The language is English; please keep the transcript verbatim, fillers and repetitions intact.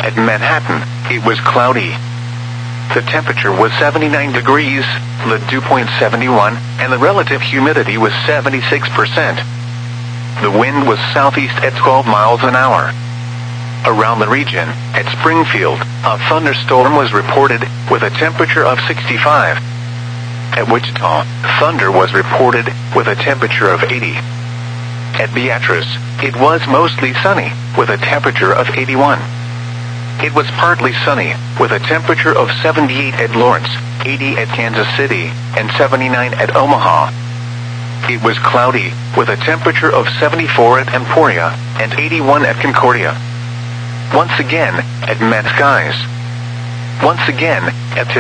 at Manhattan, it was cloudy. The temperature was seventy-nine degrees, the dew point seventy-one, and the relative humidity was seventy-six percent. The wind was southeast at twelve miles an hour. Around the region, at Springfield, a thunderstorm was reported with a temperature of sixty-five. At Wichita, thunder was reported with a temperature of eighty. At Beatrice, it was mostly sunny, with a temperature of eighty-one. It was partly sunny, with a temperature of seventy-eight at Lawrence, eighty at Kansas City, and seventy-nine at Omaha. It was cloudy, with a temperature of seventy-four at Emporia, and eighty-one at Concordia. Once again, at Met Skies. Once again, at